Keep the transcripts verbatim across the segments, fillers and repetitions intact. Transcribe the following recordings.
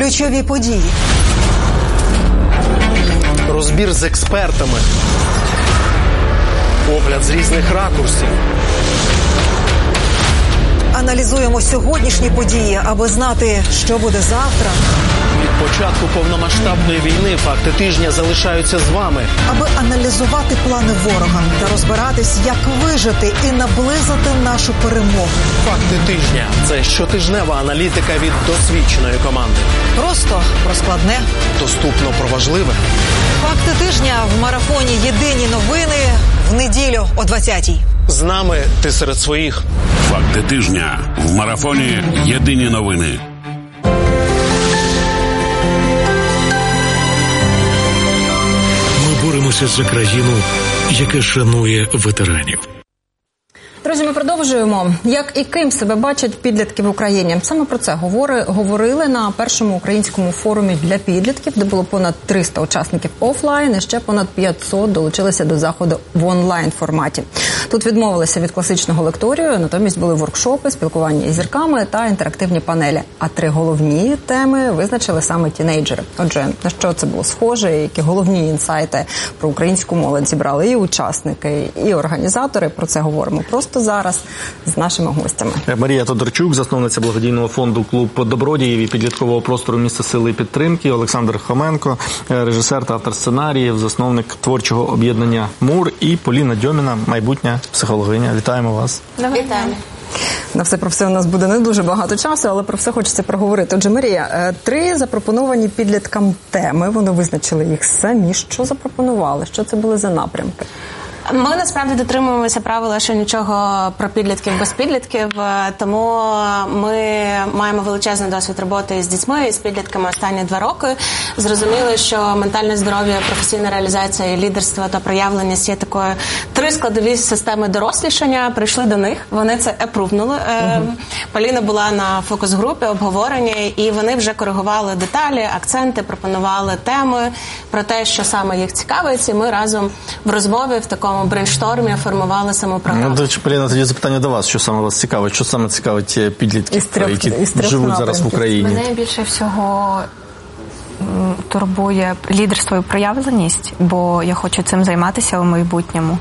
Ключові події. Розбір з експертами. Огляд з різних ракурсів. Аналізуємо сьогоднішні події, аби знати, що буде завтра. Від початку повномасштабної війни факти тижня залишаються з вами. Аби аналізувати плани ворога та розбиратись, як вижити і наблизити нашу перемогу. Факти тижня – це щотижнева аналітика від досвідченої команди. Просто про складне. Доступно про важливе. Факти тижня в марафоні «Єдині новини» в неділю о двадцятій. З нами ти серед своїх. Факти тижня в марафоні «Єдині новини». Ми боремося за країну, яка шанує ветеранів. Друзі, ми продовжуємо. Як і ким себе бачать підлітки в Україні? Саме про це говори, говорили на першому українському форумі для підлітків, де було понад триста учасників офлайн і ще понад п'ятсот долучилися до заходу в онлайн-форматі. Тут відмовилися від класичного лекторію, натомість були воркшопи, спілкування із зірками та інтерактивні панелі. А три головні теми визначили саме тінейджери. Отже, на що це було схоже, які головні інсайти про українську молодь зібрали і учасники, і організатори. Про це говоримо просто зараз з нашими гостями. Марія Тодорчук, засновниця благодійного фонду «Клуб Добродіїв» і підліткового простору «Місце сили і підтримки», Олександр Хоменко, режисер та автор сценаріїв, засновник творчого об'єднання «Мур», і Поліна Дьоміна, майбутня психологиня. Вітаємо вас. Вітаємо. На все про все у нас буде не дуже багато часу, але про все хочеться проговорити. Отже, Марія, три запропоновані підліткам теми, вони визначили їх самі. Що запропонували? Що це були за напрямки? Ми насправді дотримуємося правила, що нічого про підлітків без підлітків, тому ми маємо величезний досвід роботи з дітьми і з підлітками останні два роки. Зрозуміли, що ментальне здоров'я, професійна реалізація, лідерство та проявленість є такою три складові системи дорослішання. Прийшли до них, вони це епрувнули. Uh-huh. Поліна була на фокус-групі, обговоренні, і вони вже коригували деталі, акценти, пропонували теми про те, що саме їх цікавить, і ми разом в розмові в такому брейнштормі формували саму програму. Ну, до речі, Поліна, тоді запитання до вас. Що саме вас цікавить? Що саме цікавить підлітків, трьох, які живуть зараз в Україні? Мене більше всього турбує лідерство і проявленість, бо я хочу цим займатися у майбутньому.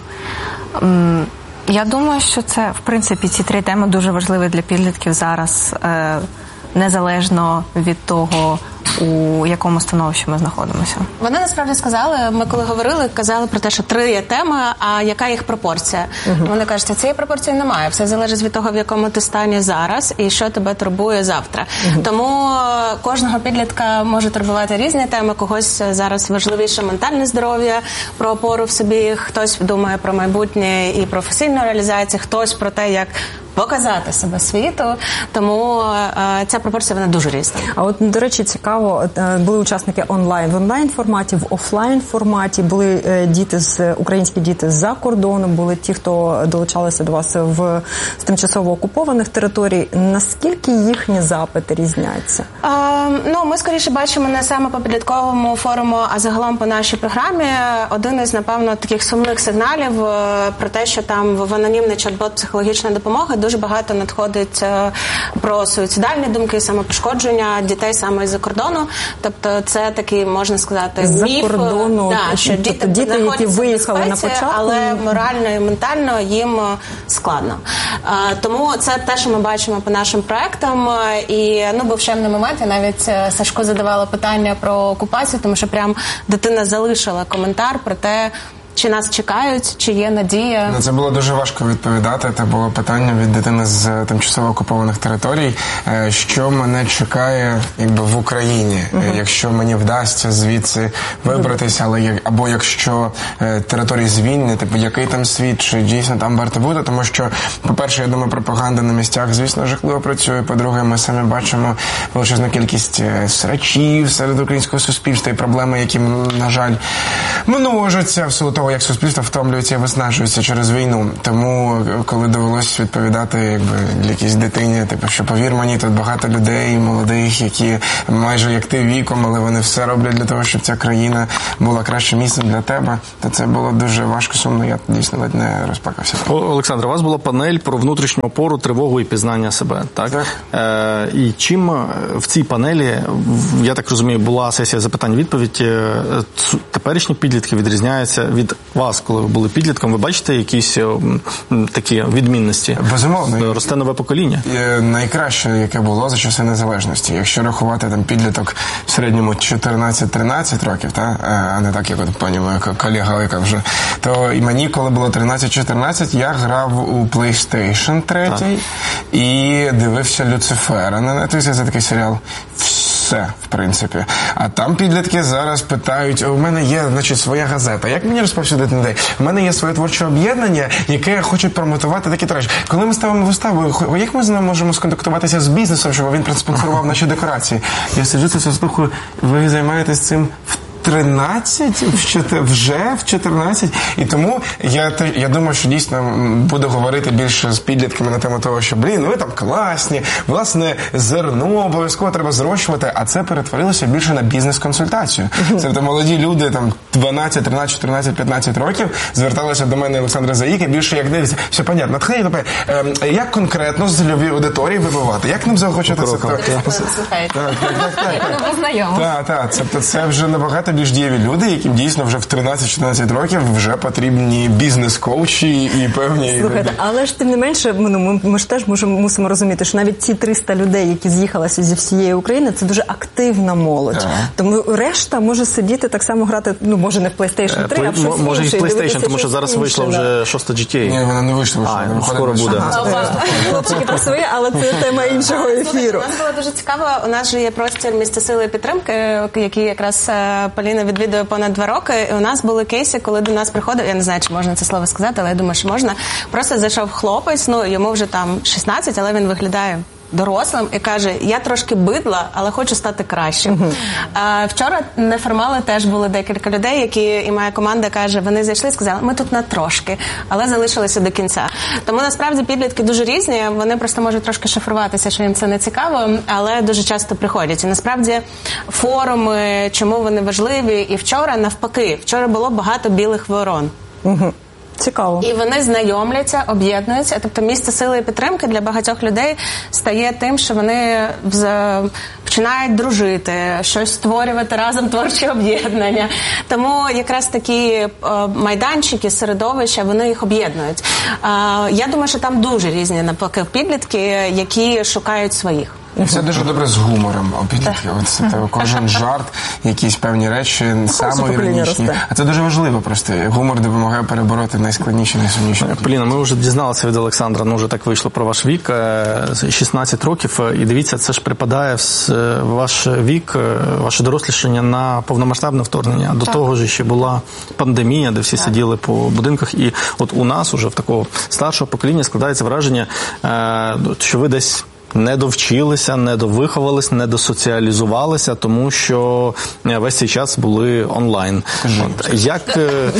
Я думаю, що це, в принципі, ці три теми дуже важливі для підлітків зараз, незалежно від того, у якому становищі ми знаходимося. Вони насправді сказали, ми коли говорили, казали про те, що три є теми, а яка їх пропорція? Uh-huh. Вони кажуть, що цієї пропорції немає. Все залежить від того, в якому ти стані зараз і що тебе турбує завтра. Uh-huh. Тому кожного підлітка може турбувати різні теми. Когось зараз важливіше ментальне здоров'я, про опору в собі, хтось думає про майбутнє і професійну реалізацію, хтось про те, як показати себе світу, тому е, ця пропорція, вона дуже різна. А от, до речі, цікаво, були учасники онлайн, в онлайн-форматі, в офлайн-форматі, були е, діти з, українські діти з-за кордону, були ті, хто долучалися до вас в, з тимчасово окупованих територій. Наскільки їхні запити різняться? Е, ну, ми скоріше бачимо не саме по підлітковому форуму, а загалом по нашій програмі. Один із, напевно, таких сумних сигналів е, про те, що там в анонімний чат-бот психологічної допомоги дуже багато надходить е, про суїцидальні думки, самопошкодження дітей саме із-за кордону. Тобто це такий, можна сказати, з-за міф, кордону, да, що тобто діти, діти, які виїхали безпеці, на початку, але морально і ментально їм складно. Е, тому це те, що ми бачимо по нашим проектам. І ну, був ще в моменті, навіть Сашко задавала питання про окупацію, тому що прям дитина залишила коментар про те, чи нас чекають, чи є надія? Ну, це було дуже важко відповідати. Це було питання від дитини з тимчасово окупованих територій. Що мене чекає, якби, в Україні, uh-huh. якщо мені вдасться звідси вибратися, але як, або якщо е, території звільнені, типу, який там світ, чи дійсно там варто бути, тому що, по-перше, я думаю, пропаганда на місцях, звісно, жахливо працює. По-друге, ми самі бачимо величезну кількість срачів серед українського суспільства і проблеми, які, на жаль, множаться в силу того, того, як суспільство втомлюється і виснажується через війну. Тому, коли довелося відповідати якби якійсь дитині, типу, що повір мені, тут багато людей, молодих, які майже як ти віком, але вони все роблять для того, щоб ця країна була кращим місцем для тебе, то це було дуже важко, сумно, я дійсно ледь не розплакався. Олександр, у вас була панель про внутрішню опору, тривогу і пізнання себе, так? Так. Е, і чим в цій панелі, я так розумію, була сесія запитань-відповідь, теперішні підлітки відрізняються від вас, коли ви були підлітком, ви бачите якісь такі відмінності? Безумовно. Росте нове покоління? Найкраще, яке було за часи незалежності. Якщо рахувати там підліток в середньому чотирнадцять-тринадцять років, та, а не так, як от пані моя колега, яка вже, то і мені, коли було тринадцять-чотирнадцять, я грав у PlayStation три і дивився Люцифера на Netflix, це такий серіал. Все, в принципі. А там підлітки зараз питають, у мене є, значить, своя газета. Як мені розповсюдити людей? У мене є своє творче об'єднання, яке хоче промотувати такі речі. Коли ми ставимо виставу, як ми з ним можемо сконтактуватися з бізнесом, щоб він спонсорував наші декорації? Я сиджу, це все слухаю, ви займаєтесь цим в тринадцять, вже в чотирнадцять. І тому я, я думаю, що дійсно буду говорити більше з підлітками на тему того, що, блін, ви там класні, власне, зерно обов'язково треба зрощувати, а це перетворилося більше на бізнес-консультацію. Тобто молоді люди, там, дванадцять, тринадцять, чотирнадцять, п'ятнадцять років зверталися до мене Олександра Заїка, більше як дивиться. Все, понятно, натхнення, е, як конкретно з цільової аудиторії вибивати? Як нам заохочувати це? Так, так, так, так. Тобто це вже набагато більш дієві люди, яким дійсно вже в тринадцять-чотирнадцять років вже потрібні бізнес-коучі і певні... Слухайте, але ж тим не менше, ну, ми, ми ж теж мусимо, мусимо розуміти, що навіть ці триста людей, які з'їхалися зі всієї України, це дуже активна молодь. Так. Тому решта може сидіти так само грати, ну, може не в PlayStation три, а в щось може інше. Може і в PlayStation, тому що зараз вийшло вже шоста джі ті ей. Ні, вона не вийшла. А, скоро буде. Хлопчики про своє, але це тема іншого ефіру. У нас було дуже цікаво, у нас же є простір місця сили і підтримки, який якраз Поліна відвідує понад два роки, і у нас були кейси, коли до нас приходив, я не знаю, чи можна це слово сказати, але я думаю, що можна, просто зайшов хлопець, ну, йому вже там шістнадцять, але він виглядає дорослим і каже, я трошки бидла, але хочу стати кращим. Uh-huh. А, вчора неформали теж були декілька людей, які, і моя команда каже, вони зайшли і сказали, ми тут на трошки, але залишилися до кінця. Тому насправді підлітки дуже різні, вони просто можуть трошки шифруватися, що їм це не цікаво, але дуже часто приходять. І насправді форуми, чому вони важливі, і вчора навпаки, вчора було багато білих ворон. Uh-huh. Цікаво. І вони знайомляться, об'єднуються. Тобто місце сили і підтримки для багатьох людей стає тим, що вони вз... починають дружити, щось створювати разом, творче об'єднання. Тому якраз такі о, майданчики, середовища, вони їх об'єднують. А, я думаю, що там дуже різні навпаки підлітки, які шукають своїх. Все дуже добре з гумором. Це кожен жарт, якісь певні речі, самоіронічні. А це дуже важливо просто. Гумор допомагає перебороти найскладніші, найсумніші. Поліна, ми вже дізналися від Олександра, ну вже так вийшло про ваш вік, шістнадцять років, і дивіться, це ж припадає в ваш вік, ваше дорослішання на повномасштабне вторгнення. До так. того ж ще була пандемія, де всі так. сиділи по будинках, і от у нас уже в такого старшого покоління складається враження, що ви десь не довчилися, не довиховались, не досоціалізувалися, тому що весь цей час були онлайн. От, як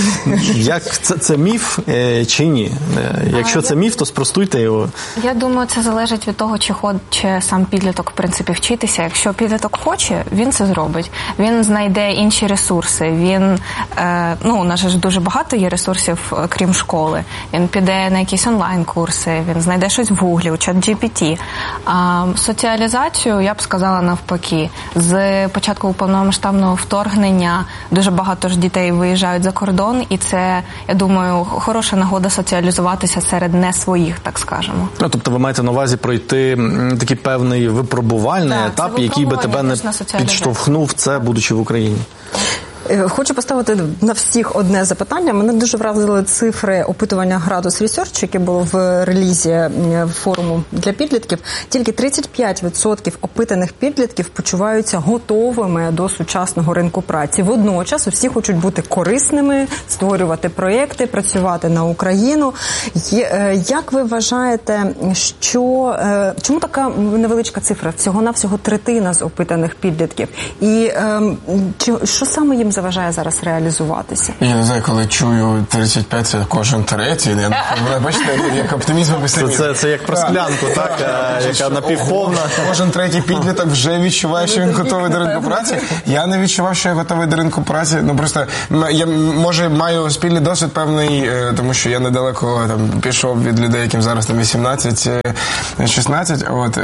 як це, це міф чи ні? Якщо це міф, то спростуйте його. Я думаю, це залежить від того, чи хоче сам підліток, в принципі, вчитися. Якщо підліток хоче, він це зробить. Він знайде інші ресурси. Він, е, ну, у нас ж дуже багато є ресурсів, крім школи. Він піде на якісь онлайн-курси, він знайде щось в Гуглі, у чат джі пі ті. А соціалізацію, я б сказала, навпаки. З початку повномасштабного вторгнення дуже багато ж дітей виїжджають за кордон, і це, я думаю, хороша нагода соціалізуватися серед не своїх, так скажемо. Ну, тобто ви маєте на увазі пройти такий певний випробувальний так, етап, який би тебе не підштовхнув це, будучи в Україні? Хочу поставити на всіх одне запитання. Мене дуже вразили цифри опитування Gradus Research, яке було в релізі форуму для підлітків. Тільки тридцять п'ять відсотків опитаних підлітків почуваються готовими до сучасного ринку праці. Водночас усі хочуть бути корисними, створювати проєкти, працювати на Україну. Як ви вважаєте, що, чому така невеличка цифра? Всього-навсього третина з опитаних підлітків. І що саме їм заважає зараз реалізуватися? Я не знаю, коли чую тридцять п'ять, це кожен третій. Я, бачите, як оптимізм Це, це, це як про склянку, так, так, яка напівповна. Кожен третій підліток вже відчуває, що він готовий до ринку праці. Я не відчував, що я готовий до ринку праці. Ну просто я, може, маю спільний досвід певний, тому що я недалеко там пішов від людей, яким зараз там вісімнадцять шістнадцять. От,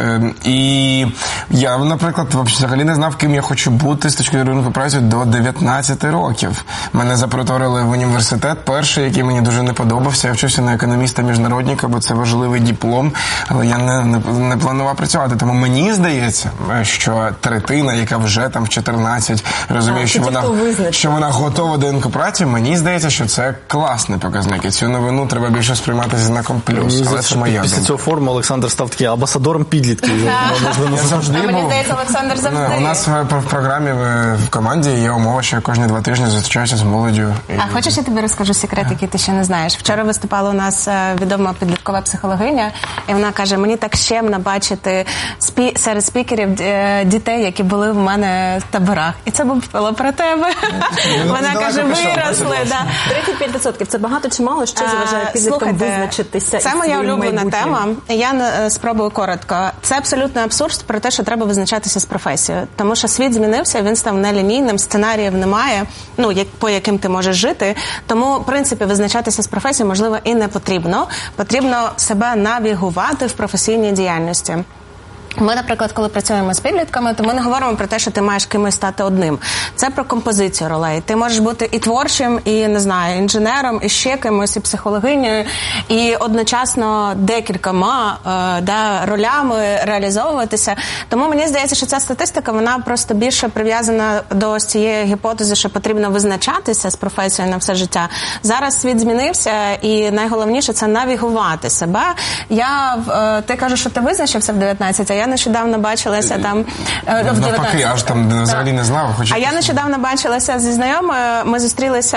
і я, наприклад, взагалі не знав, ким я хочу бути з точки зору ринку праці до дев'ятнадцяти років. Мене запроторили в університет перший, який мені дуже не подобався. Я вчився на економіста-міжнародника, бо це важливий диплом, але я не, не, не планував працювати. Тому мені здається, що третина, яка вже там в чотирнадцять розуміє, що вона, що вона готова до ринку праці, мені здається, що це класний показник. І цю новину треба більше сприймати зі знаком плюс. Але це моя після думка. цього форуму Олександр став таким амбасадором підлітків. Я завжди А мені був. здається, Олександр завжди. У нас в, в програмі в, в команді є умова, що я кожні два тижні зустрічаюся з молоддю. А хочеш, я тобі розкажу секрет, який ти ще не знаєш? Вчора виступала у нас е, відома підліткова психологиня, і вона каже, мені так щемно бачити спі... серед спікерів е, дітей, які були в мене в таборах. І це було про тебе. Вона каже, виросли. тридцять п'ять відсотків. Це багато чи мало? Що заважає підліткам визначитися? Це моя улюблена тема. Я е, спробую коротко. Це абсолютно абсурд про те, що треба визначатися з професією. Тому що світ змінився, він став нелінійним, сценаріїв немає, ну, як, по яким ти можеш жити. Тому, в принципі, визначатися з професією, можливо, і не потрібно. Потрібно себе навігувати в професійній діяльності. Ми, наприклад, коли працюємо з підлітками, то ми не говоримо про те, що ти маєш кимось стати одним. Це про композицію ролей. Ти можеш бути і творчим, і, не знаю, інженером, і ще кимось, і психологинею, і одночасно декількома е, да, ролями реалізовуватися. Тому мені здається, що ця статистика, вона просто більше прив'язана до ось цієї гіпотези, що потрібно визначатися з професією на все життя. Зараз світ змінився, і найголовніше – це навігувати себе. Я, е, ти кажеш, що ти визначився в дев'ятнадцять, а я нещодавно бачилася там... Е, в Навпаки, аж там взагалі не знав. А я нещодавно бачилася зі знайомою, ми зустрілися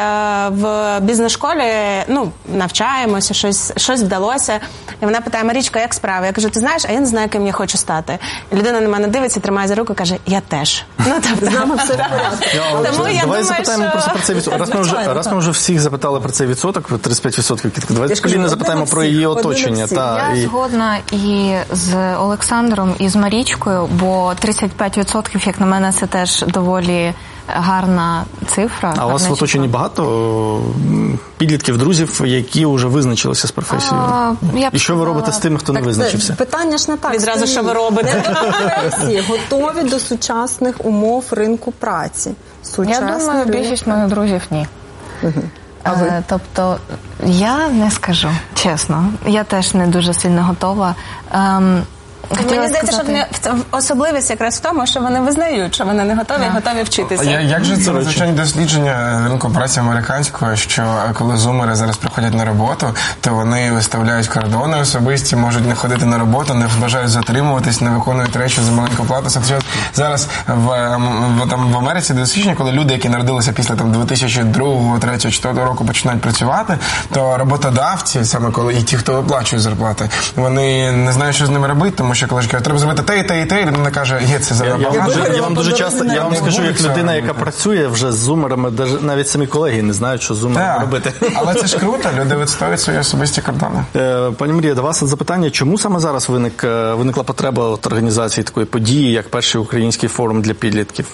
в бізнес-школі, ну, навчаємося, щось, щось вдалося. І вона питає, Марічко, як справи? Я кажу, ти знаєш, а я не знаю, ким я хочу стати. І людина на мене дивиться, тримає за руку і каже, я теж. Ну, тобто, з нами все в порядку. Тому я Давай думаю, запитаємо що... просто про цей відсоток. Раз ми вже, раз ми вже всіх запитали про цей відсоток, про тридцять п'ять відсотків, давайте Поліна запитаємо про її оточення. Та, я і... згодна і з Олександром, і з Марічкою, бо тридцять п'ять відсотків, як на мене, це теж доволі гарна цифра. А у вас в оточенні багато підлітків, друзів, які вже визначилися з професією? А, і що ви робите з тими, хто так, не визначився? Питання ж не так. Відразу, що ви робите? Професії готові до сучасних умов ринку праці. Сучасний я думаю, ринку... більшість моїх друзів ні. Угу. А ви? Е, тобто, я не скажу, чесно. Я теж не дуже сильно готова. Ем, Мені здається, сказати... що особливість якраз в тому, що вони визнають, що вони не готові, yeah. готові вчитися. Я, як же це надзвичайне дослідження ринку праці американського, що коли зумери зараз приходять на роботу, то вони виставляють кордони особисті, можуть не ходити на роботу, не бажають затримуватись, не виконують речі за маленьку плату. Зараз в, в, там, в Америці дослідження, коли люди, які народилися після там, дві тисячі другого, третього, четвертого року починають працювати, то роботодавці, саме коли і ті, хто виплачує зарплати, вони не знають, що з ними робити, тому що коли ж кажуть, треба зробити те і те і те, і людина каже, є це за багато. Я, я, я вам дуже часто, я вам скажу, як людина, яка працює вже з зумерами, навіть самі колеги не знають, що з зумерами робити. Але це ж круто, люди відстоюють свої особисті кордони. Пані Марія, до вас запитання, чому саме зараз виник, виникла потреба от організації такої події, як перший український форум для підлітків?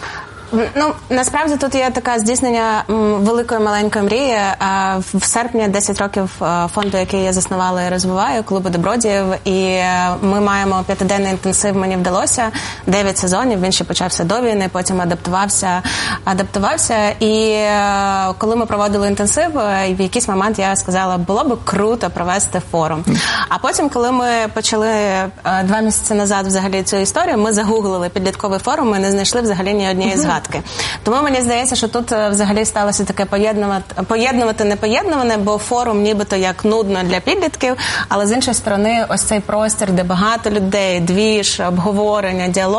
Ну, насправді тут є таке здійснення великої маленької мрії. В серпні десять років фонду, який я заснувала і розвиваю, клубу добродіїв, і ми маємо п'ятиденний інтенсив, мені вдалося, дев'ять сезонів, він ще почався до війни, потім адаптувався, адаптувався, і коли ми проводили інтенсив, в якийсь момент я сказала, було б круто провести форум. А потім, коли ми почали два місяці назад взагалі цю історію, ми загуглили підлітковий форум, ми не знайшли взагалі ні однієї згадки. Тому мені здається, що тут взагалі сталося таке поєднувати, поєднувати непоєднуване, бо форум нібито як нудно для підлітків, але з іншої сторони ось цей простір, де багато людей, двіж, обговорення, діалог,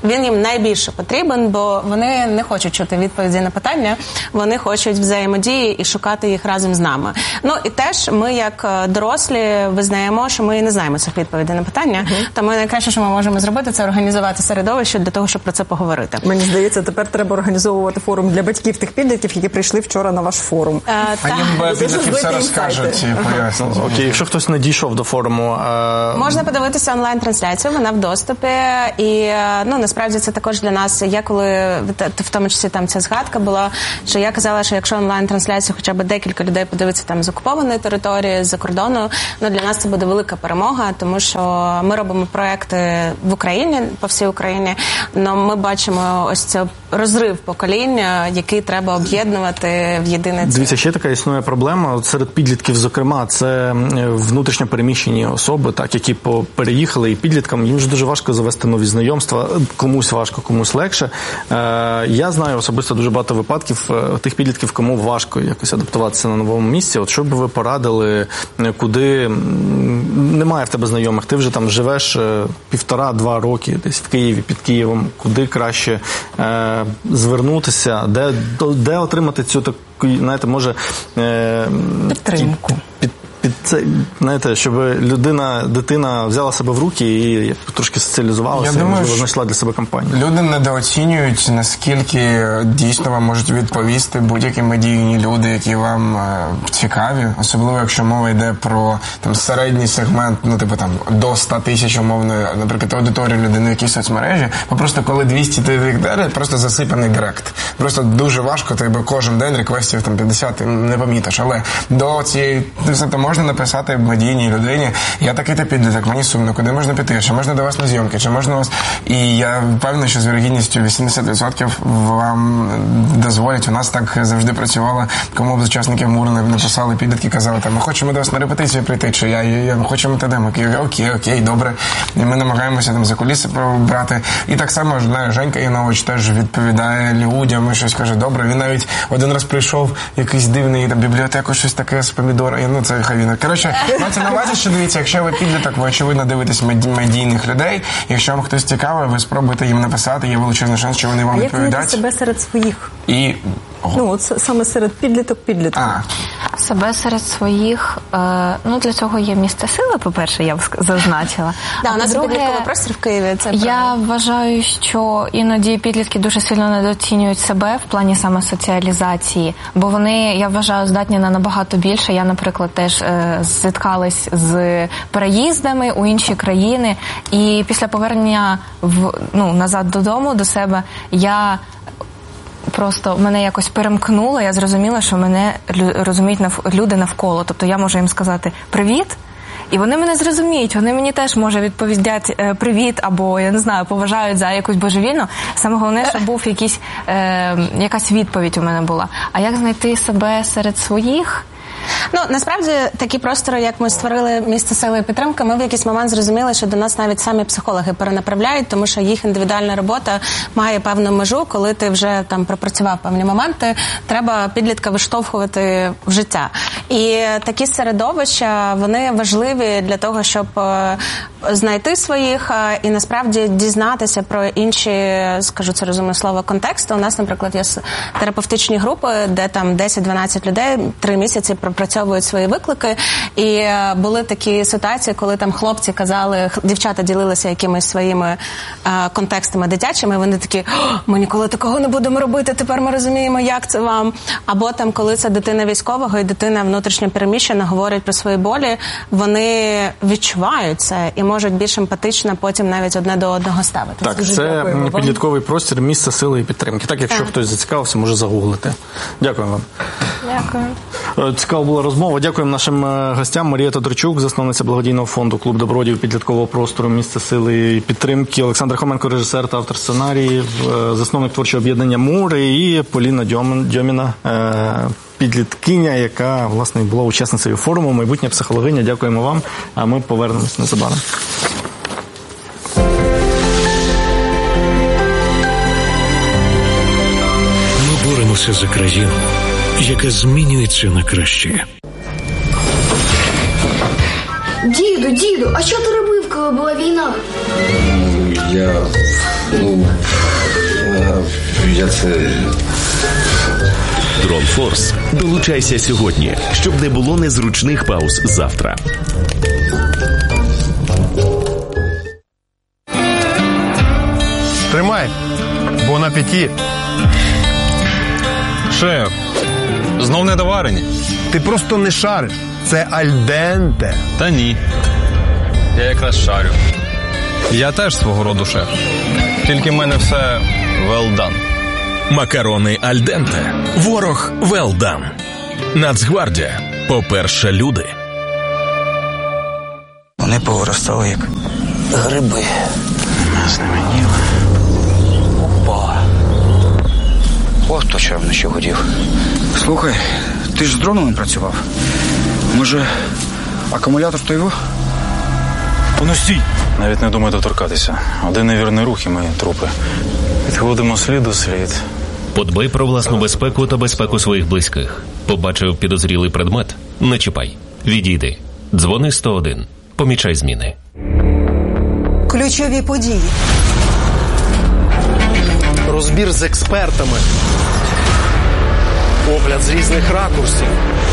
він їм найбільше потрібен, бо вони не хочуть чути відповіді на питання, вони хочуть взаємодії і шукати їх разом з нами. Ну і теж ми, як дорослі, визнаємо, що ми не знаємо цих відповідей на питання, uh-huh. тому найкраще, що ми можемо зробити, це організувати середовище для того, щоб про це поговорити. Мені здається, тепер треба організовувати форум для батьків тих підлітків, які прийшли вчора на ваш форум. Е, а їм підлітки все розкажуть і пояснять. Ну, окей, якщо хтось не дійшов до форуму... А... Можна подивитися онлайн-трансляцію, вона в доступі. І, ну, насправді, це також для нас, я коли, в тому числі там ця згадка була, що я казала, що якщо онлайн-трансляцію хоча б декілька людей подивиться там з окупованої території, з-за кордону, ну, для нас це буде велика перемога, тому що ми робимо проекти в Україні, по всій Україні, але ми бачимо ось цей розрив покоління, який треба об'єднувати в єдине ціле. Дивіться, ще така існує проблема. От серед підлітків, зокрема, це внутрішньо переміщені особи, так, які переїхали, і підліткам їм ж дуже важко завести нові знайомства. Комусь важко, комусь легше. Е, я знаю особисто дуже багато випадків тих підлітків, кому важко якось адаптуватися на новому місці. От що б ви порадили, куди немає в тебе знайомих, ти вже там живеш півтора-два роки десь в Києві, під Києвом, куди краще е, звернутися, де, де отримати цю таку, знаєте, може... Е, підтримку. Під, під це, знаєте, щоб людина, дитина взяла себе в руки і трошки соціалізувалася, і, можливо, знайшла для себе компанію. Люди недооцінюють, наскільки дійсно вам можуть відповісти будь-які медійні люди, які вам е, цікаві, особливо якщо мова йде про там середній сегмент, ну типу там до ста тисяч умовно, наприклад, аудиторії людини в якійсь соцмережі, бо просто коли двісті директ, просто засипаний директ. Просто дуже важко, тебе кожен день реквестів там п'ятдесят, ти не помітиш, але до цієї, можна написати медійній людині, я такий-то підліток, мені сумно, куди можна піти, чи можна до вас на зйомки, чи можна вас... І я впевнений, що з вірогідністю вісімдесят відсотків вам дозволять. У нас так завжди працювало, кому б з учасників МУР написали підлітки, казали, там, ми хочемо до вас на репетицію прийти, чи я, я, я хочемо туди, ми окей, окей, добре. І ми намагаємося там за куліси брати. І так само, знаю, Женька Янович теж відповідає людям, і щось каже, добре. Він навіть один раз прийшов якийсь дивний там бібліотеку, щось таке з помідора, і, ну, це хай він. Коротше, мається на увазі, що дивіться, якщо ви підліток, ви очевидно дивитесь медійних людей, якщо вам хтось цікавий, ви спробуйте їм написати, є величезний шанс, що вони вам а відповідають. А як знайти себе серед своїх? І... Ну, от саме серед підліток-підліток. Себе серед своїх, е, ну, для цього є місце сили, по-перше, я б зазначила. Да, у нас підлітковий простір в Києві. Це я правильно. Вважаю, що іноді підлітки дуже сильно недооцінюють себе в плані самосоціалізації, бо вони, я вважаю, здатні на набагато більше. Я, наприклад, теж е, зіткалась з переїздами у інші країни, і після повернення в, ну, назад додому, до себе, я... Просто мене якось перемкнуло, я зрозуміла, що мене розуміють люди навколо. Тобто я можу їм сказати «привіт», і вони мене зрозуміють, вони мені теж, може, відповідять «привіт» або, я не знаю, поважають за якусь божевільну. Саме головне, щоб був якийсь, е, якась відповідь у мене була. А як знайти себе серед своїх? Ну, насправді, такі простори, як ми створили місце сили і підтримки, ми в якийсь момент зрозуміли, що до нас навіть самі психологи перенаправляють, тому що їх індивідуальна робота має певну межу, коли ти вже там пропрацював певні моменти, треба підлітка виштовхувати в життя. І такі середовища, вони важливі для того, щоб знайти своїх і насправді дізнатися про інші, скажу це розумне слово, контексти. У нас, наприклад, є терапевтичні групи, де там десять-дванадцять людей три місяці пропрацьовують свої виклики. І були такі ситуації, коли там хлопці казали, дівчата ділилися якимись своїми а, контекстами дитячими, вони такі, ми ніколи такого не будемо робити, тепер ми розуміємо, як це вам. Або там, коли це дитина військового і дитина внутрішньо переміщена, говорять про свої болі, вони відчувають це і можуть більш емпатично потім навіть одне до одного ставити. Так, це, це підлітковий простір, місце сили і підтримки. Так, якщо так. хтось зацікавився, може загуглити. Дякую вам. Дякую. Цікава була розмова. Дякуємо нашим гостям. Марія Тодорчук, засновниця благодійного фонду «Клуб добродіїв підліткового простору, місце сили і підтримки». Олександр Хоменко, режисер та автор сценаріїв, засновник творчого об'єднання «Мур», і Поліна Дьоміна, підліткиня, яка, власне, була учасницею форуму, майбутня психологиня. Дякуємо вам, а ми повернемось незабаром. Ми боремося за країну, яка змінюється на краще. Діду, діду, а що ти робив, коли була війна? Я, ну, Дронфорс. Долучайся сьогодні, щоб не було незручних пауз завтра. Тримай, бон апетит. Шеф, знов недоварені? Ти просто не шариш. Це альденте. Та ні. Я якраз шарю. Я теж свого роду шеф. Тільки в мене все well done. Макарони альденте. Ворог well done. Нацгвардія. По-перше, люди. Вони повиростали як гриби. Нас не мені. Опа. Ох, то що я вночі годів. Слухай, ти ж з дронами працював. Може, акумулятор то його? Ну стій! Навіть не думай доторкатися. Один невірний рух і ми трупи. Відходимо слід у слід. Подбай про власну безпеку та безпеку своїх близьких. Побачив підозрілий предмет? Не чіпай. Відійди. Дзвони сто один. Помічай зміни. Ключові події. Розбір з експертами. Огляд з різних ракурсів.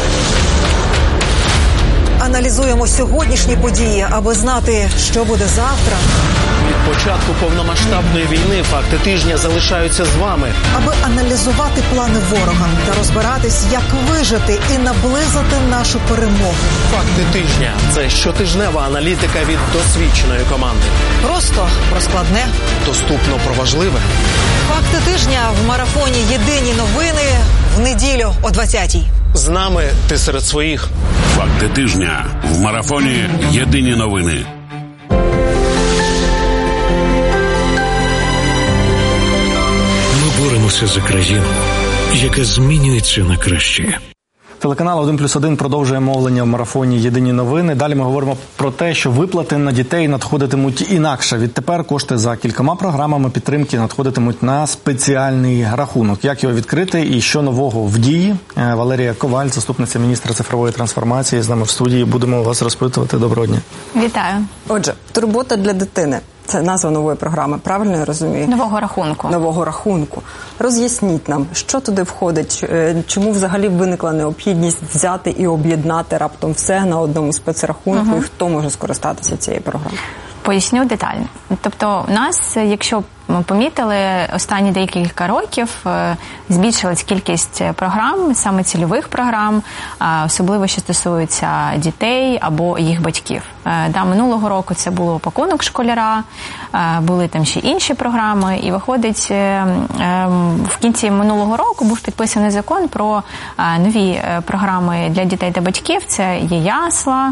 Аналізуємо сьогоднішні події, аби знати, що буде завтра. Від початку повномасштабної війни факти тижня залишаються з вами. Аби аналізувати плани ворога та розбиратись, як вижити і наблизити нашу перемогу. Факти тижня – це щотижнева аналітика від досвідченої команди. Просто про складне. Доступно про важливе. Факти тижня в марафоні «Єдині новини» в неділю о двадцятій. З нами ти серед своїх. Факти тижня в марафоні «Єдині новини». Ми боремося за країну, яка змінюється на краще. Телеканал один плюс один продовжує мовлення в марафоні «Єдині новини». Далі ми говоримо про те, що виплати на дітей надходитимуть інакше. Відтепер кошти за кількома програмами підтримки надходитимуть на спеціальний рахунок. Як його відкрити і що нового в дії? Валерія Коваль, заступниця міністра цифрової трансформації, з нами в студії. Будемо вас розпитувати. Доброго дня. Вітаю. Отже, турбота для дитини. Це назва нової програми, правильно я розумію? Нового рахунку. Нового рахунку. Роз'ясніть нам, що туди входить, чому взагалі виникла необхідність взяти і об'єднати раптом все на одному спецрахунку, угу. І хто може скористатися цією програмою? Поясню детально. Тобто у нас, якщо ми помітили, останні декілька років збільшилась кількість програм, саме цільових програм, особливо що стосується дітей або їх батьків. Да, минулого року це було пакунок школяра, були там ще інші програми, і виходить, в кінці минулого року був підписаний закон про нові програми для дітей та батьків. Це є ясла,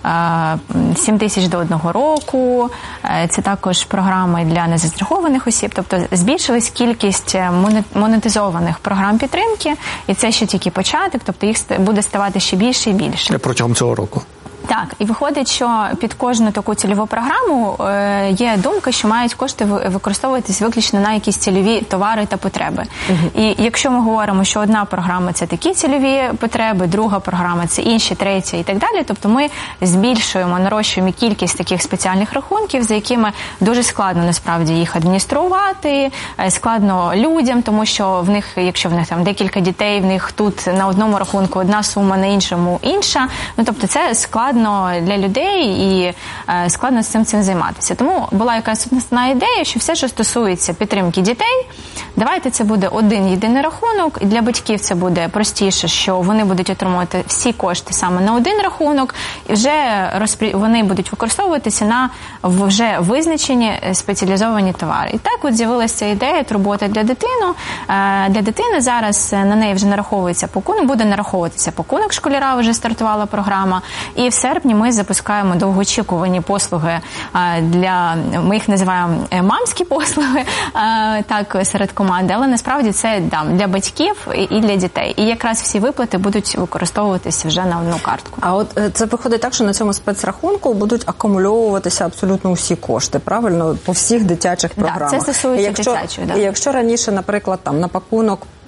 сім тисяч до одного року, це також програми для незастрахованих осіб, тобто збільшилась кількість монетизованих програм підтримки, і це ще тільки початок, тобто їх буде ставати ще більше і більше. Протягом цього року. Так, і виходить, що під кожну таку цільову програму е, є думка, що мають кошти використовуватись виключно на якісь цільові товари та потреби. Uh-huh. І якщо ми говоримо, що одна програма – це такі цільові потреби, друга програма – це інші, третя і так далі, тобто ми збільшуємо, нарощуємо кількість таких спеціальних рахунків, за якими дуже складно насправді їх адмініструвати, складно людям, тому що в них, якщо в них там декілька дітей, в них тут на одному рахунку одна сума, на іншому інша, ну тобто це складно для людей і е, складно з цим цим займатися. Тому була якась основна ідея, що все, що стосується підтримки дітей, давайте це буде один єдиний рахунок, і для батьків це буде простіше, що вони будуть отримувати всі кошти саме на один рахунок, і вже розпрі... вони будуть використовуватися на вже визначені спеціалізовані товари. І так от з'явилася ця ідея турбота для дитини. Е, для дитини зараз на неї вже нараховується пакунок, буде нараховуватися пакунок школяра, вже стартувала програма, і в серпні ми запускаємо довгоочікувані послуги для, ми їх називаємо мамські послуги, так, серед команди, але насправді це да, для батьків і для дітей. І якраз всі виплати будуть використовуватися вже на одну картку. А от це виходить так, що на цьому спецрахунку будуть акумульовуватися абсолютно усі кошти, правильно? По всіх дитячих програмах. Так, це стосується якщо, дитячої. Да. І якщо раніше, наприклад, там на пакунок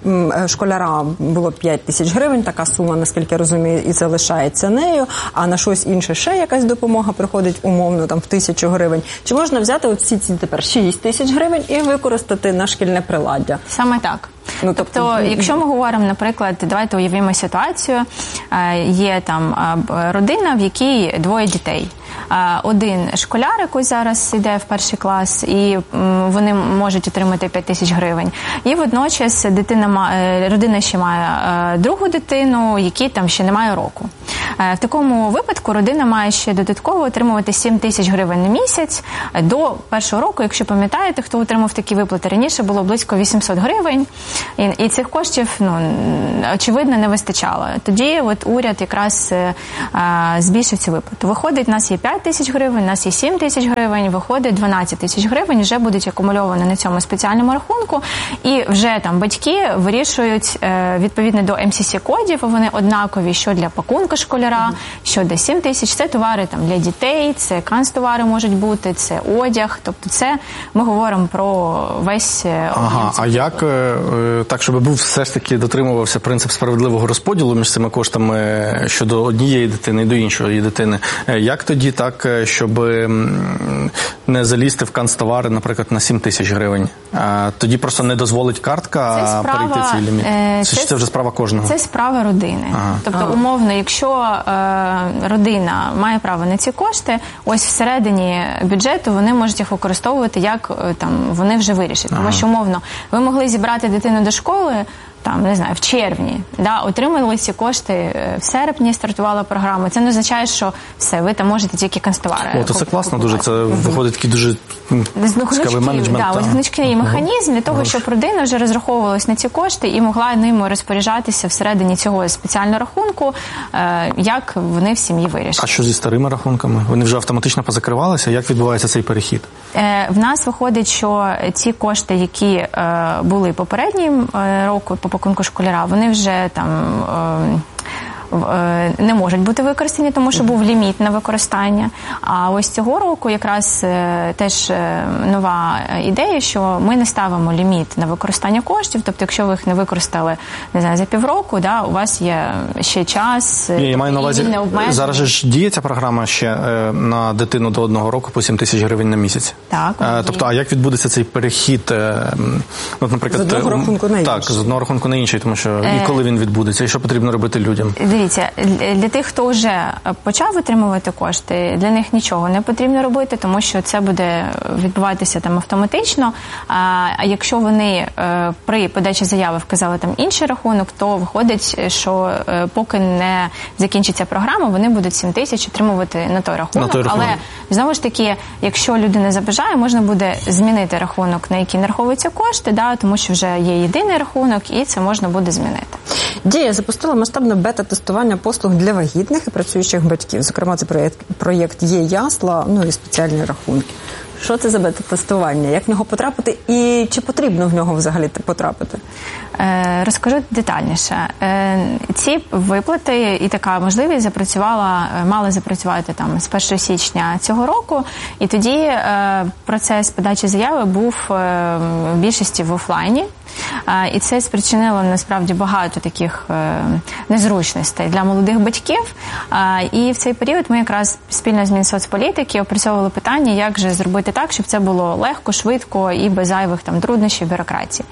школяра було п'ять тисяч гривень, така сума, наскільки я розумію, і залишається нею, а на щось інше ще якась допомога приходить умовно там в тисячу гривень. Чи можна взяти оці ці тепер шість тисяч гривень і використати на шкільне приладдя? Саме так. Ну, тобто, тобто, якщо ми говоримо, наприклад, давайте уявімо ситуацію, є там родина, в якій двоє дітей. Один школяр, який зараз йде в перший клас, і вони можуть отримати п'ять тисяч гривень. І водночас дитина, родина ще має другу дитину, якій там ще немає року. В такому випадку родина має ще додатково отримувати сім тисяч гривень на місяць до першого року. Якщо пам'ятаєте, хто отримав такі виплати раніше, було близько вісімсот гривень, і, і цих коштів, ну, очевидно, не вистачало. Тоді от уряд якраз а, збільшив цю виплату. Виходить, у нас є п'ять тисяч гривень, у нас є сім тисяч гривень, виходить дванадцять тисяч гривень, вже будуть акумульовані на цьому спеціальному рахунку, і вже там батьки вирішують відповідно до ем сі сі-кодів, вони однакові, що для пакунка школяра, що для сім тисяч, це товари там для дітей, це канцтовари можуть бути, це одяг, тобто це ми говоримо про весь Ага, а як так, щоб був все ж таки дотримувався принцип справедливого розподілу між цими коштами щодо однієї дитини і до іншої дитини, як тоді так, щоб не залізти в канцтовари, наприклад, на сім тисяч гривень? Тоді просто не дозволить картка справа, перейти цей ліміт? Це, це, це вже справа кожного? Це справа родини. Ага. Тобто, ага. умовно, якщо е, родина має право на ці кошти, ось всередині бюджету вони можуть їх використовувати, як там вони вже вирішать. Ага. Тому що, умовно, ви могли зібрати дитину до школи, там, не знаю, в червні, да, отримали ці кошти в серпні, стартувала програма. Це не означає, що все, ви там можете тільки канцтовари. О, то це класно дуже, це виходить такий дуже цікавий менеджмент. Да, ось гнучкий механізм для того, Гроші. щоб родина вже розраховувалась на ці кошти і могла ними розпоряджатися всередині цього спеціального рахунку, як вони в сім'ї вирішать. А що зі старими рахунками? Вони вже автоматично позакривалися? Як відбувається цей перехід? В нас виходить, що ці кошти, які були попереднім року по пакунку школяра, вони вже там не можуть бути використані, тому що був ліміт на використання. А ось цього року якраз теж нова ідея, що ми не ставимо ліміт на використання коштів, тобто якщо ви їх не використали, не знаю, за півроку, да, у вас є ще час. Ні, я маю на увазі, зараз же ж діє ця програма ще на дитину до одного року по сім тисяч гривень на місяць. Так. А, тобто, а як відбудеться цей перехід, ну, наприклад, з одного рахунку на інший? Так, з одного рахунку на інший, тому що і коли він відбудеться, і що потрібно робити людям? Дивіться, для тих, хто вже почав отримувати кошти, для них нічого не потрібно робити, тому що це буде відбуватися там автоматично. А якщо вони при подачі заяви вказали там інший рахунок, то виходить, що поки не закінчиться програма, вони будуть сім тисяч отримувати на той рахунок. На той рахунок. Але знову ж таки, якщо людина забажає, можна буде змінити рахунок, на який нараховуються кошти, да, тому що вже є єдиний рахунок, і це можна буде змінити. Дія запустила масштабне бета-тестування послуг для вагітних і працюючих батьків. Зокрема, це проєкт, проєкт «Є ясла», ну і спеціальні рахунки. Що це за бета-тестування? Як в нього потрапити і чи потрібно в нього взагалі потрапити? Е, розкажу детальніше. Е, ці виплати і така можливість запрацювала, мали запрацювати там з першого січня цього року, і тоді е, процес подачі заяви був е, в більшості в офлайні. І це спричинило насправді багато таких незручностей для молодих батьків. І в цей період ми якраз спільно з Мінсоцполітики опрацьовували питання, як же зробити так, щоб це було легко, швидко і без зайвих там труднощів, бюрократії.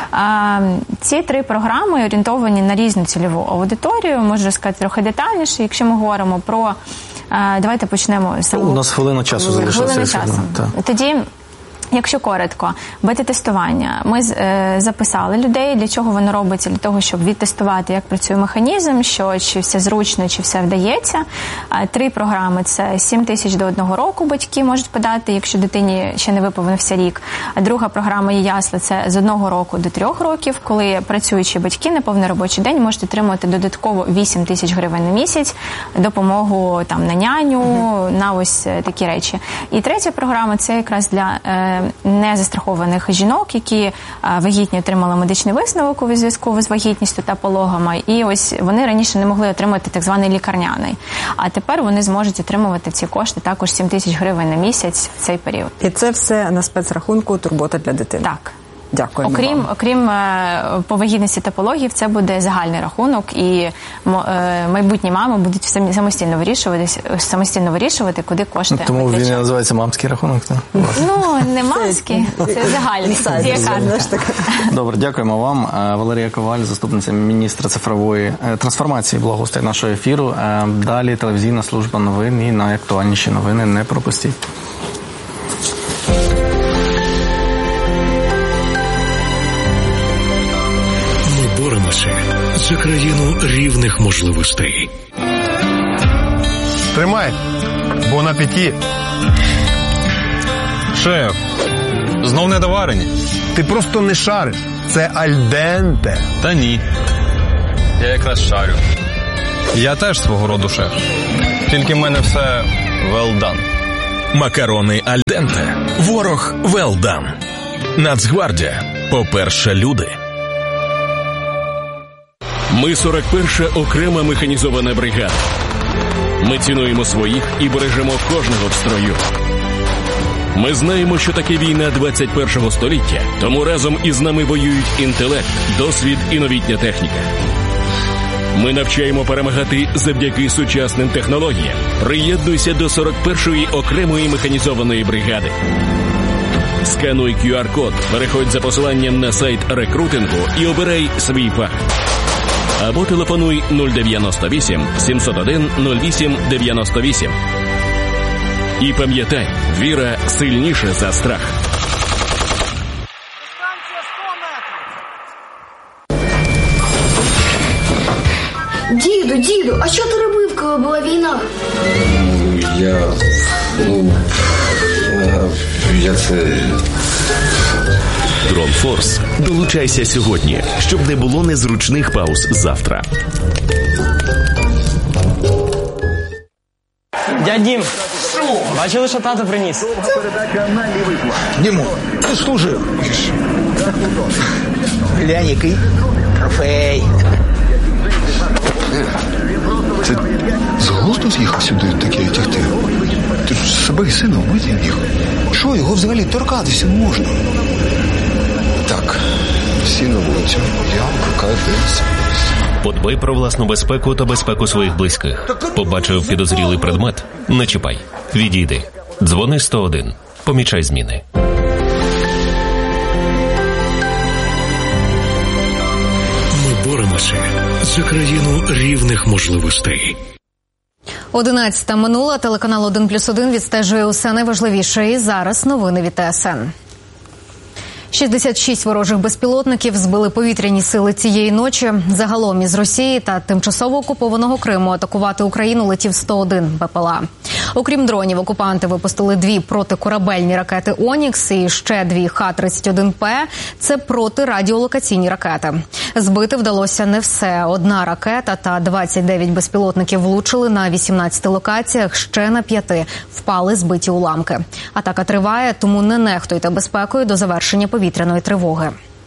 Ці три програми орієнтовані на різну цільову аудиторію. Можу розказати трохи детальніше. Якщо ми говоримо про... Давайте почнемо з... У нас хвилина часу залишилася. Хвилина часу. Тоді... Якщо коротко, бета-тестування. Ми е, записали людей, для чого воно робиться, для того, щоб відтестувати, як працює механізм, що чи все зручно, чи все вдається. А, три програми – це сім тисяч до одного року батьки можуть подати, якщо дитині ще не виповнився рік. А друга програма «Є ясла» – це з одного року до трьох років, коли працюючі батьки на повний робочий день можуть отримувати додатково вісім тисяч гривень на місяць, допомогу там на няню, mm-hmm. на ось такі речі. І третя програма – це якраз для е, незастрахованих жінок, які вагітні отримали медичний висновок у зв'язку з вагітністю та пологами, і ось вони раніше не могли отримати так званий лікарняний. А тепер вони зможуть отримувати ці кошти також сім тисяч гривень на місяць в цей період. І це все на спецрахунку «Турбота для дитини». Так. Дякуємо окрім, вам. Окрім е, по вагітності та пологів, це буде загальний рахунок, і мо- е, майбутні мами будуть самі- самостійно вирішувати, самостійно вирішувати, куди кошти Тому він і витрачати. називається мамський рахунок, так? Ну, не мамський, це загальний. Це яка? Добре, дякуємо вам. Е, Валерія Коваль, заступниця міністра цифрової е, трансформації, благоустрою нашого ефіру. Е, Далі телевізійна служба новин і найактуальніші новини не пропустіть. Ми боремося за країну рівних можливостей. Тримай, бон апеті. Шеф, знов недоварені? Ти просто не шариш. Це альденте. Та ні. Я якраз шарю. Я теж свого роду шеф. Тільки в мене все well done. Макарони альденте. Ворог well done. Нацгвардія. По-перше, люди. Ми сорок перша окрема механізована бригада. Ми цінуємо своїх і бережемо кожного в строю. Ми знаємо, що таке війна двадцять першого століття, тому разом із нами воюють інтелект, досвід і новітня техніка. Ми навчаємо перемагати завдяки сучасним технологіям. Приєднуйся до сорок першої окремої механізованої бригади. Скануй кю ар-код, переходь за посиланням на сайт рекрутингу і обирай свій фах. Або телефонуй нуль дев'яносто вісім сімсот один нуль вісім дев'яносто вісім. І пам'ятай, віра сильніша за страх. Діду, діду, а що ти робив, коли була війна? Я... ну... я це... Дронфорс. Долучайся сьогодні, щоб не було незручних пауз завтра. Дядь Дім, бачили, що тато приніс? Діму, ти служив. Глянь, який трофей. Це з глузду з'їхав сюди таке тягти? Ти ж себе і сина вбити їхав. Що, його взагалі торкатися не можна? Так, всі на вулицю. Я викликаю десь. Подбай про власну безпеку та безпеку своїх близьких. Побачив підозрілий предмет? Не чіпай. Відійди. Дзвони сто один. Помічай зміни. Ми боремося за країну рівних можливостей. Одинадцята минула. Телеканал один плюс один відстежує усе найважливіше. І зараз новини від Т С Н. шістдесят шість ворожих безпілотників збили повітряні сили цієї ночі. Загалом із Росії та тимчасово окупованого Криму атакувати Україну летів сто один Б П Л А. Окрім дронів, окупанти випустили дві протикорабельні ракети «Онікс» і ще дві Х тридцять один П. Це протирадіолокаційні ракети. Збити вдалося не все. Одна ракета та двадцять дев'ять безпілотників влучили на вісімнадцяти локаціях, ще на п'яти впали збиті уламки. Атака триває, тому не нехтуйте безпекою до завершення повітряної тривоги.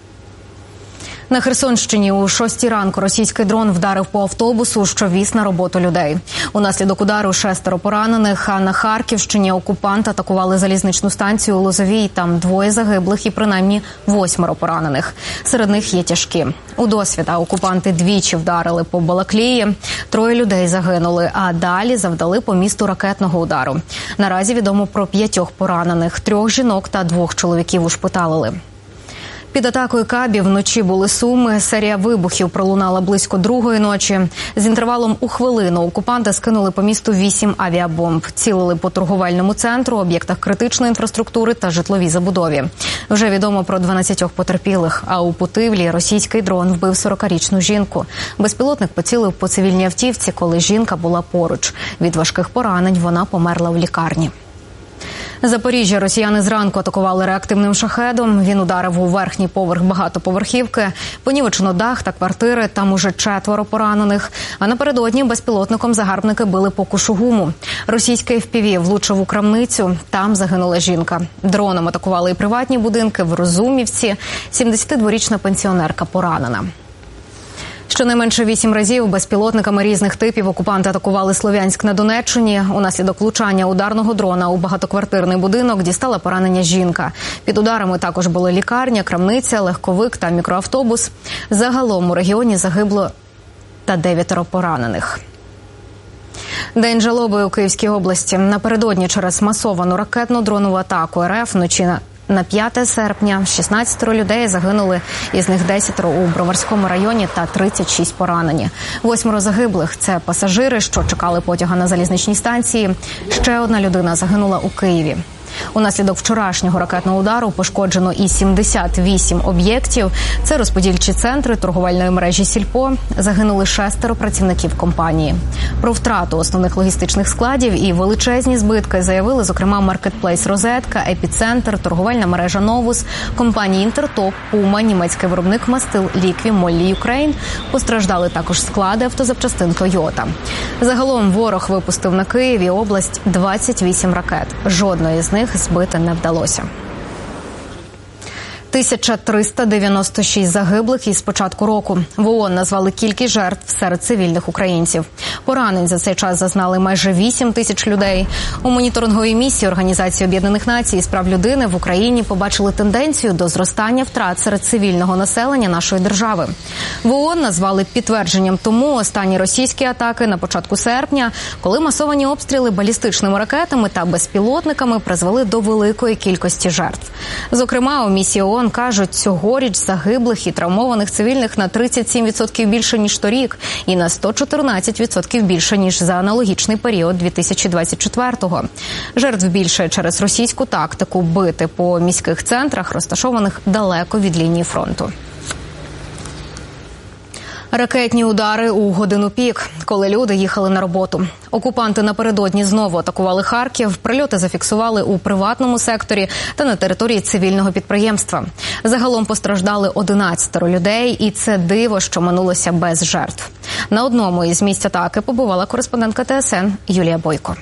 На Херсонщині у шостій ранку російський дрон вдарив по автобусу, що віз на роботу людей. Унаслідок удару шестеро поранених, а на Харківщині окупанти атакували залізничну станцію у Лозовій. Там двоє загиблих і принаймні восьмеро поранених. Серед них є тяжкі. У Досвіта окупанти двічі вдарили по Балаклії. Троє людей загинули, а далі завдали по місту ракетного удару. Наразі відомо про п'ятьох поранених. Трьох жінок та двох чоловіків ушпиталили. Під атакою кабів вночі були Суми. Серія вибухів пролунала близько другої ночі. З інтервалом у хвилину окупанти скинули по місту вісім авіабомб. Цілили по торговельному центру, об'єктах критичної інфраструктури та житловій забудові. Вже відомо про дванадцятьох потерпілих. А у Путивлі російський дрон вбив сорокарічну жінку. Безпілотник поцілив по цивільній автівці, коли жінка була поруч. Від важких поранень вона померла в лікарні. Запоріжжя росіяни зранку атакували реактивним шахедом. Він ударив у верхній поверх багатоповерхівки. Понівечено дах та квартири, там уже четверо поранених. А напередодні безпілотником загарбники били по Кушугуму. Російський еф пі ві влучив у крамницю, там загинула жінка. Дроном атакували і приватні будинки в Розумівці. сімдесятидворічна пенсіонерка поранена. Щонайменше вісім разів безпілотниками різних типів окупанти атакували Слов'янськ на Донеччині. Унаслідок влучання ударного дрона у багатоквартирний будинок дістала поранення жінка. Під ударами також були лікарня, крамниця, легковик та мікроавтобус. Загалом у регіоні загибло та дев'ятеро поранених. День жалоби у Київській області. Напередодні через масовану ракетно-дронову атаку РФ вночі на На п'яте серпня шістнадцять людей загинули, із них десять у Броварському районі та тридцять шість поранені. Восьмеро загиблих – це пасажири, що чекали потяга на залізничній станції. Ще одна людина загинула у Києві. Унаслідок вчорашнього ракетного удару пошкоджено і сімдесят вісім об'єктів. Це розподільчі центри торговельної мережі «Сільпо». Загинули шестеро працівників компанії. Про втрату основних логістичних складів і величезні збитки заявили, зокрема, маркетплейс «Розетка», «Епіцентр», торговельна мережа «Новус», компанії «Інтертоп», «Пума», німецький виробник мастил «Лікві», «Моллі Юкрейн». Постраждали також склади автозапчастин «Тойота». Загалом ворог випустив на Київ і область двадцять вісім ракет. Жодної з них збити не вдалося. тисяча триста дев'яносто шість загиблих із початку року. В ООН назвали кількість жертв серед цивільних українців. Поранень за цей час зазнали майже вісім тисяч людей. У моніторинговій місії Організації Об'єднаних Націй з прав людини в Україні побачили тенденцію до зростання втрат серед цивільного населення нашої держави. В ООН назвали підтвердженням тому останні російські атаки на початку серпня, коли масовані обстріли балістичними ракетами та безпілотниками призвели до великої кількості жертв. Зокрема, у місії ООН кажуть, цьогоріч загиблих і травмованих цивільних на тридцять сім відсотків більше, ніж торік, і на сто чотирнадцять відсотків більше, ніж за аналогічний період дві тисячі двадцять четвертого. Жертв більше через російську тактику бити по міських центрах, розташованих далеко від лінії фронту. Ракетні удари у годину пік, коли люди їхали на роботу. Окупанти напередодні знову атакували Харків. Прильоти зафіксували у приватному секторі та на території цивільного підприємства. Загалом постраждали одинадцять людей, і це диво, що минулося без жертв. На одному із місць атаки побувала кореспондентка ТСН Юлія Бойко.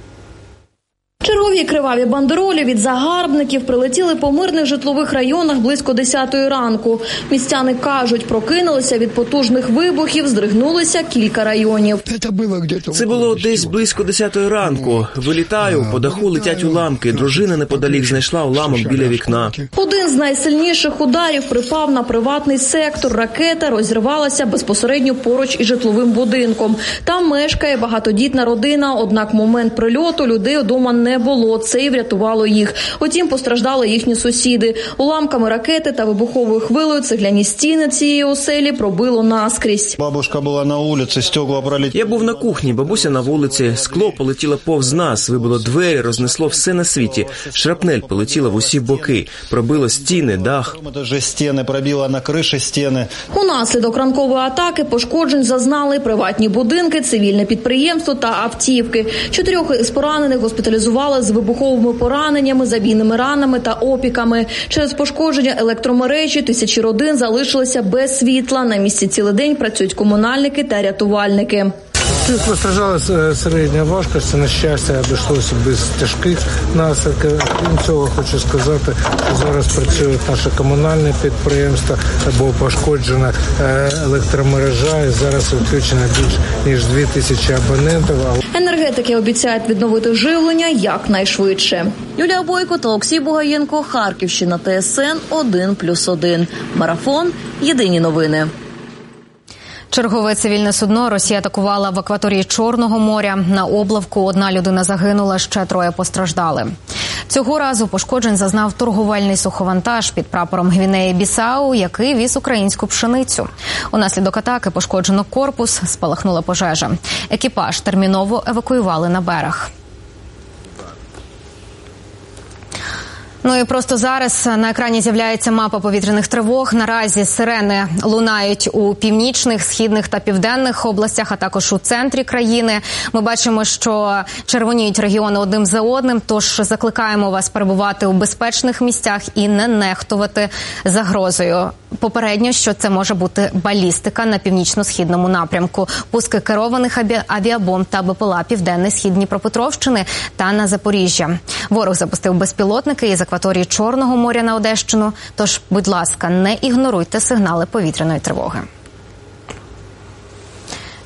Чергові криваві бандеролі від загарбників прилетіли по мирних житлових районах близько десятої ранку. Містяни кажуть, прокинулися від потужних вибухів, здригнулися кілька районів. Це було десь близько десятої ранку. Вилітаю, по даху летять уламки. Дружина неподалік знайшла уламок біля вікна. Один з найсильніших ударів припав на приватний сектор. Ракета розірвалася безпосередньо поруч із житловим будинком. Там мешкає багатодітна родина, однак момент прильоту людей вдома не було. Це і врятувало їх. Утім, постраждали їхні сусіди. Уламками ракети та вибуховою хвилею цегляні стіни цієї оселі пробило наскрізь. Бабушка була на вулиці, стекла пролетіли. Я був на кухні, бабуся на вулиці. Скло полетіло повз нас, вибило двері, рознесло все на світі. Шрапнель полетіла в усі боки, пробило стіни, дах. Стіни пробило на криші стіни. Унаслідок ранкової атаки пошкоджень зазнали приватні будинки, цивільне підприємство та автівки. Чотирьох із поранених госпіталізували з вибуховими пораненнями, забійними ранами та опіками. Через пошкодження електромережі тисячі родин залишилися без світла. На місці цілий день працюють комунальники та рятувальники. Тут постраждала середня важкість, на щастя, обійшлося без тяжких наслідків. Крім цього, хочу сказати, що зараз працюють наші комунальні підприємства, було пошкоджена електромережа, і зараз відключено більш ніж дві тисячі абонентів. Енергетики обіцяють відновити живлення якнайшвидше. Юлія Бойко та Олексій Бугаєнко, Харківщина, ТСН один плюс один. Марафон. Єдині новини. Чергове цивільне судно Росія атакувала в акваторії Чорного моря. На облавку одна людина загинула, ще троє постраждали. Цього разу пошкоджень зазнав торговельний суховантаж під прапором Гвінеї-Бісау, який віз українську пшеницю. Унаслідок атаки пошкоджено корпус, спалахнула пожежа. Екіпаж терміново евакуювали на берег. Ну і просто зараз на екрані з'являється мапа повітряних тривог. Наразі сирени лунають у північних, східних та південних областях, а також у центрі країни. Ми бачимо, що червоніють регіони одним за одним, тож закликаємо вас перебувати у безпечних місцях і не нехтувати загрозою. Попередньо, що це може бути балістика на північно-східному напрямку, пуски керованих авіабомб та БПЛА Південний Схід Дніпропетровщини та на Запоріжжя. Ворог запустив безпілотники із акваторії Чорного моря на Одещину, тож, будь ласка, не ігноруйте сигнали повітряної тривоги.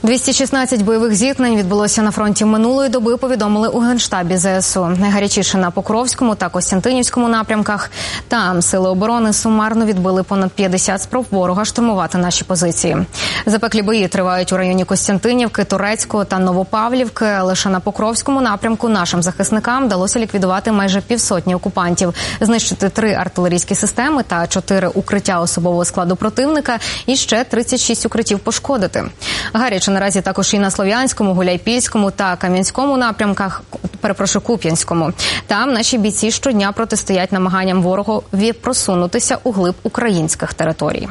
двісті шістнадцять бойових зіткнень відбулося на фронті минулої доби, повідомили у Генштабі зе ес у. Найгарячіше на Покровському та Костянтинівському напрямках. Там сили оборони сумарно відбили понад п'ятдесят спроб ворога штурмувати наші позиції. Запеклі бої тривають у районі Костянтинівки, Турецького та Новопавлівки. Лише на Покровському напрямку нашим захисникам вдалося ліквідувати майже півсотні окупантів, знищити три артилерійські системи та чотири укриття особового складу противника і ще тридцять шість укриттів пошкодити. Гаряче наразі також і на Слов'янському, Гуляйпільському та Кам'янському напрямках, перепрошую, Куп'янському. Там наші бійці щодня протистоять намаганням ворогові просунутися у глиб українських територій.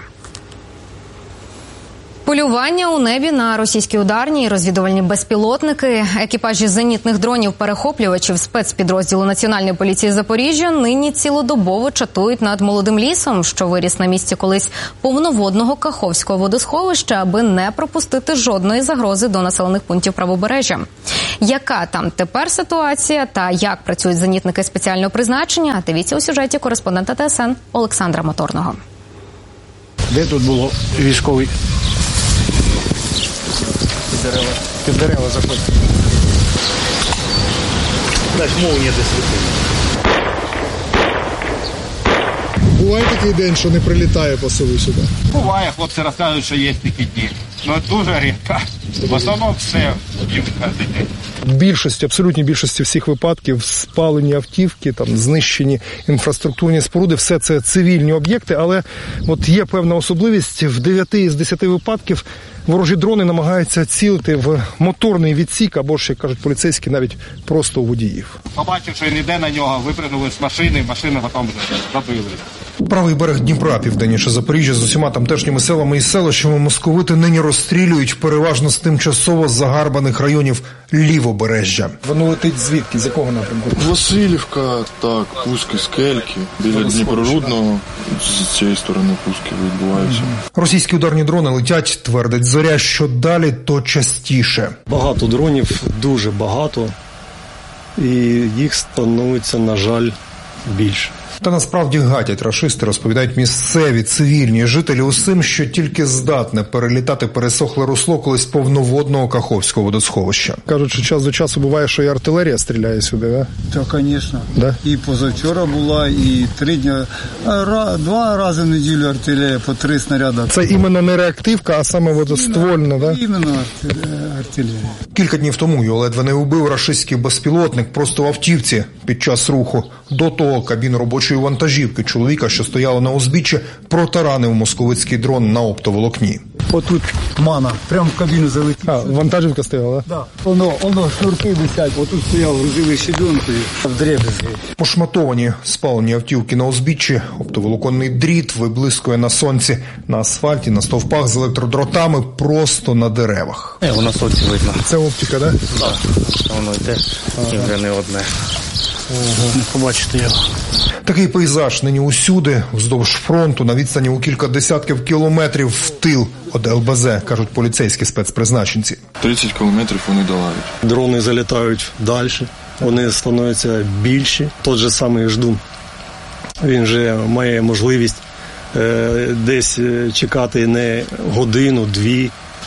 Полювання у небі на російські ударні і розвідувальні безпілотники. Екіпажі зенітних дронів-перехоплювачів спецпідрозділу Національної поліції Запоріжжя нині цілодобово чатують над Молодим лісом, що виріс на місці колись повноводного Каховського водосховища, аби не пропустити жодної загрози до населених пунктів правобережжя. Яка там тепер ситуація та як працюють зенітники спеціального призначення, дивіться у сюжеті кореспондента Т С Н Олександра Моторного. Де тут було військовий? Під дерева. Під дерева заходь. Так, молнія десь летить. Буває такий день, що не прилітає по селу сюди? Буває, хлопці розказують, що є такі дні. Ну, дуже рідко. В основному все їм кожен день. В більшості, абсолютній більшості всіх випадків спалені автівки, там знищені інфраструктурні споруди, все це цивільні об'єкти, але от є певна особливість, в дев'яти із десяти випадків ворожі дрони намагаються цілити в моторний відсік, або ж, як кажуть поліцейські, навіть просто у водіїв. Побачив, що він йде на нього, випрыгнули з машини, машину потім забили. Правий берег Дніпра, південніше Запоріжжя, з усіма тамтешніми селами і селищами московити нині розстрілюють переважно з тимчасово загарбаних районів лівобережжя. Воно летить звідки? З якого напрямку? Васильівка, так, пуски, скельки, біля Дніпрорудного, з цієї сторони пуски відбуваються. Російські ударні дрони летять, твердить Зоря, що далі, то частіше. Багато дронів, дуже багато, і їх становиться, на жаль, більше. Та насправді гатять рашисти, розповідають місцеві цивільні жителі усім, що тільки здатне перелітати пересохле русло колись повноводного Каховського водосховища. Кажуть, що час до часу буває, що і артилерія стріляє сюди, да? Так, звісно. Да? І позавчора була, і три дні, два рази в неділю артилерія, по три снаряди. Це іменно не реактивка, а саме водоствольна, да? Іменно артилерія. Кілька днів тому його ледве не убив рашистський безпілотник просто в автівці під час руху. До того кабіну робочої вантажівки чоловіка, що стояла на узбіччі, протаранив московицький дрон на оптоволокні. Отут мана, прямо в кабіну залетіла. А, вантажівка стояла, так? Да? Так. Да. Воно, воно, шнурки висять, отут стояв грузовий щебенку в дребезги. Пошматовані спалені автівки на узбіччі, оптоволоконний дріт виблискує на сонці, на асфальті, на стовпах з електродротами, просто на деревах. Е, воно сонці видно. Це оптика, так? Да? Так. Да. Воно йде, і вже не одне. Ага. Не побачите його. Такий пейзаж нині усюди, вздовж фронту, на відстані у кілька десятків кілометрів в тил від Л Б З, кажуть поліцейські спецпризначенці. тридцять кілометрів вони долають. Дрони залітають далі, вони становляться більші. Тот же самий Ждун, він вже має можливість е, десь чекати не годину, дві,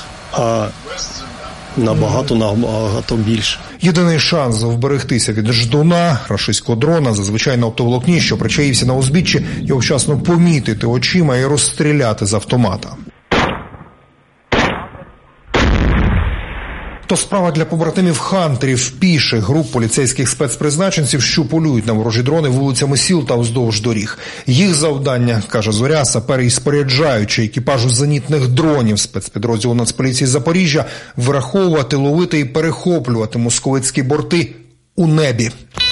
а набагато, набагато більше. Єдиний шанс вберегтися від Ждуна, рашистського дрона, зазвичай на оптоволокні, що причаївся на узбіччі, його вчасно помітити очима і розстріляти з автомата. То справа для побратимів хантерів, піших груп поліцейських спецпризначенців, що полюють на ворожі дрони вулицями сіл та вздовж доріг. Їх завдання, каже Зоря, сапери і споряджаючи екіпажу зенітних дронів спецпідрозділу Нацполіції Запоріжжя, враховувати, ловити і перехоплювати московицькі борти у небі.